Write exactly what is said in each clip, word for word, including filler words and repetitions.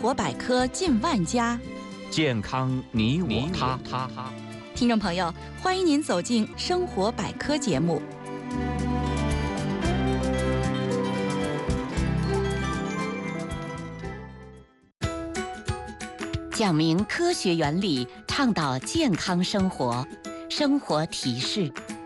活百科近万家， 健康你我他。他听众朋友，欢迎您走进生活百科节目。讲明科学原理，倡导健康生活，生活提示。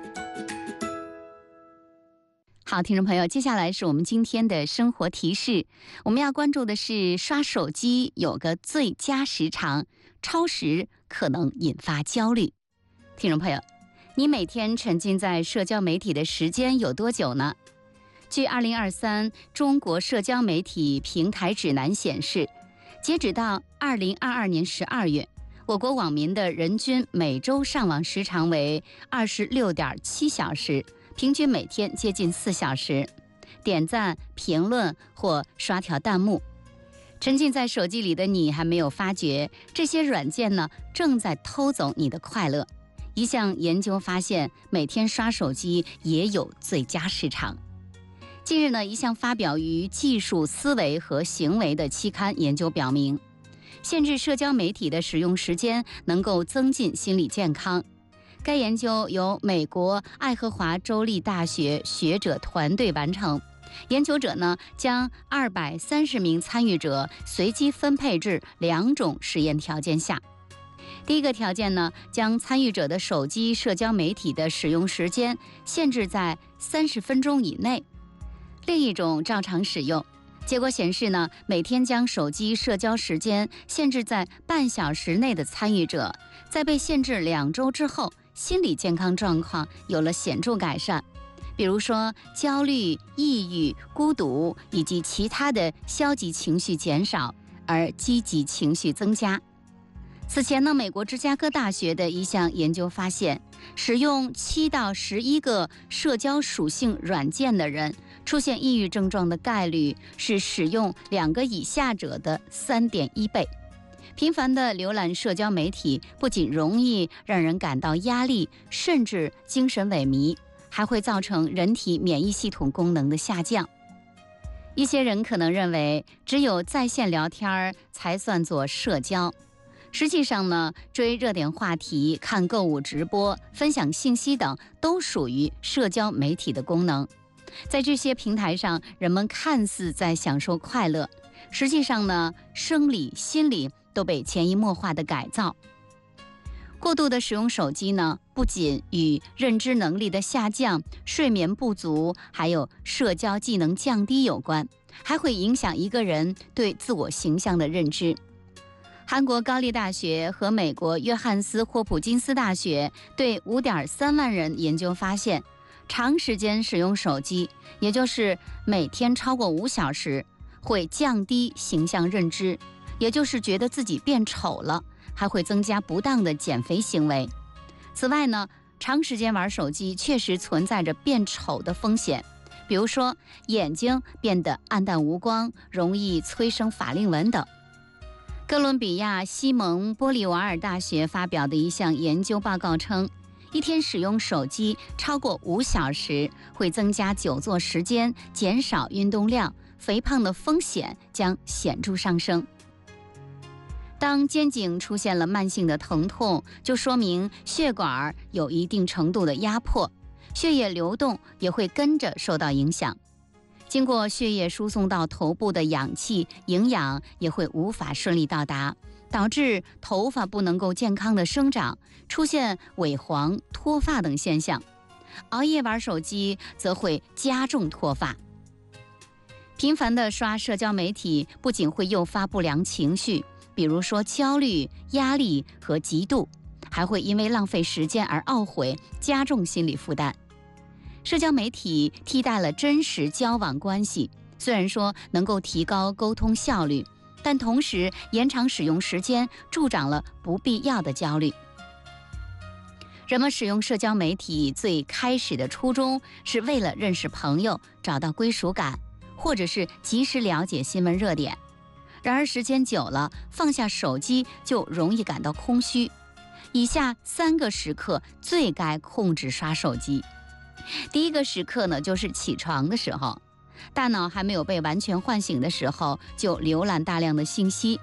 好，听众朋友，接下来是我们今天的生活提示。我们要关注的是刷手机有个最佳时长，超时可能引发焦虑。听众朋友，你每天沉浸在社交媒体的时间有多久呢？据二零二三中国社交媒体平台指南显示，截止到二零二二年十二月，我国网民的人均每周上网时长为二十六点七小时，平均每天接近四小时，点赞、评论或刷条弹幕。沉浸在手机里的你还没有发觉，这些软件呢正在偷走你的快乐。一项研究发现，每天刷手机也有最佳时长。近日呢，一项发表于《技术思维和行为》的期刊研究表明，限制社交媒体的使用时间能够增进心理健康。该研究由美国爱荷华州立大学学者团队完成。研究者呢，将二百三十名参与者随机分配至两种实验条件下。第一个条件呢，将参与者的手机社交媒体的使用时间限制在三十分钟以内。另一种照常使用。结果显示呢，每天将手机社交时间限制在半小时内的参与者，在被限制两周之后，心理健康状况有了显著改善。比如说，焦虑、抑郁、孤独以及其他的消极情绪减少，而积极情绪增加。此前呢，美国芝加哥大学的一项研究发现，使用七到十一个社交属性软件的人，出现抑郁症状的概率是使用两个以下者的 三点一 倍。频繁的浏览社交媒体不仅容易让人感到压力，甚至精神萎靡，还会造成人体免疫系统功能的下降。一些人可能认为，只有在线聊天才算作社交。实际上呢，追热点话题、看购物直播、分享信息等都属于社交媒体的功能。在这些平台上，人们看似在享受快乐，实际上呢，生理、心理都被潜移默化的改造。过度的使用手机呢，不仅与认知能力的下降、睡眠不足，还有社交技能降低有关，还会影响一个人对自我形象的认知。韩国高丽大学和美国约翰斯霍普金斯大学对 五点三万人研究发现，长时间使用手机，也就是每天超过五小时，会降低形象认知，也就是觉得自己变丑了，还会增加不当的减肥行为。此外呢，长时间玩手机确实存在着变丑的风险，比如说眼睛变得暗淡无光，容易催生法令纹等。哥伦比亚西蒙波利瓦尔大学发表的一项研究报告称，一天使用手机超过五小时，会增加久坐时间，减少运动量，肥胖的风险将显著上升。当肩颈出现了慢性的疼痛，就说明血管有一定程度的压迫，血液流动也会跟着受到影响。经过血液输送到头部的氧气、营养也会无法顺利到达，导致头发不能够健康的生长，出现萎黄、脱发等现象。熬夜玩手机则会加重脱发。频繁的刷社交媒体不仅会诱发不良情绪，比如说焦虑、压力和嫉妒，还会因为浪费时间而懊悔，加重心理负担。社交媒体替代了真实交往关系，虽然说能够提高沟通效率，但同时延长使用时间，助长了不必要的焦虑。人们使用社交媒体最开始的初衷是为了认识朋友，找到归属感，或者是及时了解新闻热点。然而时间久了，放下手机就容易感到空虚。以下三个时刻最该控制刷手机。第一个时刻呢，就是起床的时候，大脑还没有被完全唤醒的时候，就浏览大量的信息，